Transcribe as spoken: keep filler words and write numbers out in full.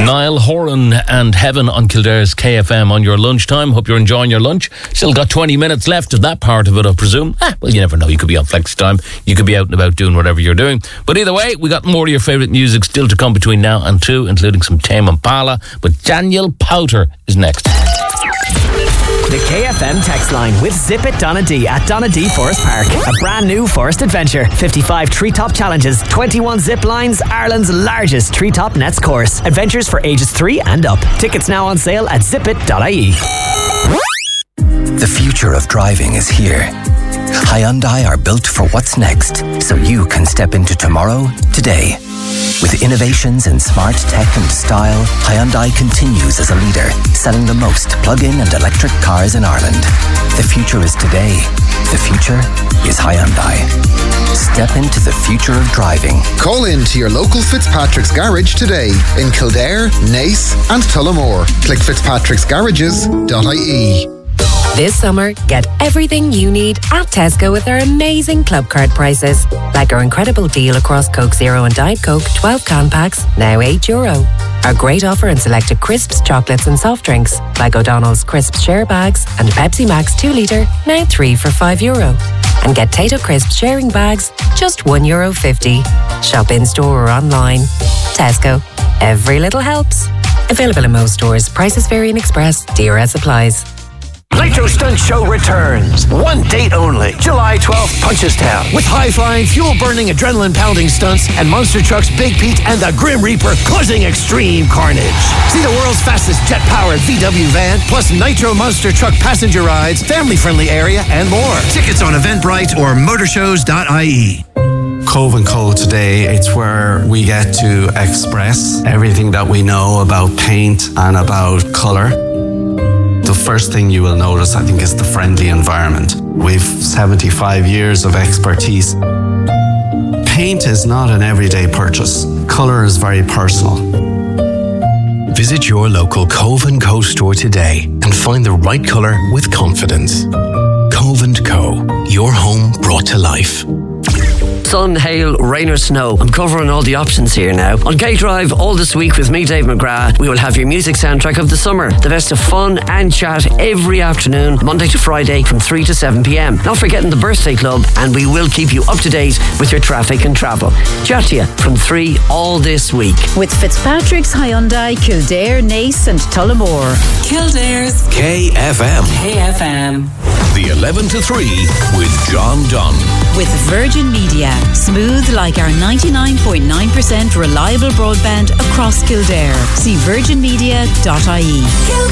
Niall Horan and Heaven on Kildare's K F M on your lunchtime. Hope you're enjoying your lunch. Still got twenty minutes left of that part of it, I presume. Ah, well, you never know. You could be on flex time. You could be out and about doing whatever you're doing. But either way, we got more of your favourite music still to come between now and two, including some Tame Impala. But Daniel Powter is next. The K F M text line with Zip It Donadee at Donadee Forest Park. A brand new forest adventure. fifty-five treetop challenges, twenty-one zip lines, Ireland's largest treetop nets course. Adventures for ages three and up. Tickets now on sale at zip it dot I E. The future of driving is here. Hyundai are built for what's next, so you can step into tomorrow, today. With innovations in smart tech and style, Hyundai continues as a leader, selling the most plug-in and electric cars in Ireland. The future is today. The future is Hyundai. Step into the future of driving. Call in to your local Fitzpatrick's Garage today in Kildare, Naas and Tullamore. Click fitzpatricks garages dot I E. This summer, get everything you need at Tesco with our amazing club card prices. Like our incredible deal across Coke Zero and Diet Coke twelve can packs, now eight euro. Our great offer in selected crisps, chocolates and soft drinks, like O'Donnell's Crisps share bags and Pepsi Max two litre, now three for five euro. And get Tato Crisps sharing bags, just one euro fifty. Shop in store or online. Tesco. Every little helps. Available in most stores. Prices vary in Express. D R S applies. Nitro Stunt Show returns. One date only. July twelfth, Punchestown. With high-flying, fuel-burning, adrenaline-pounding stunts and Monster Trucks Big Pete and the Grim Reaper causing extreme carnage. See the world's fastest jet-powered V W van, plus Nitro Monster Truck passenger rides, family-friendly area, and more. Tickets on Eventbrite or motorshows dot I E. Cove and Co today, it's where we get to express everything that we know about paint and about colour. The first thing you will notice, I think, is the friendly environment. We've seventy-five years of expertise. Paint is not an everyday purchase. Colour is very personal. Visit your local Cove and Co store today and find the right colour with confidence. Cove and Co, your home brought to life. Sun, hail, rain or snow. I'm covering all the options here now. On K Drive, all this week with me, Dave McGrath, we will have your music soundtrack of the summer. The best of fun and chat every afternoon, Monday to Friday from three to seven p.m. Not forgetting the Birthday Club, and we will keep you up to date with your traffic and travel. Chat to you from three all this week. With Fitzpatrick's, Hyundai, Kildare, Naas and Tullamore. Kildare's K F M. K F M. The eleven to three with John Dunn. With Virgin Media. Smooth like our ninety-nine point nine percent reliable broadband across Kildare. See virgin media dot I E.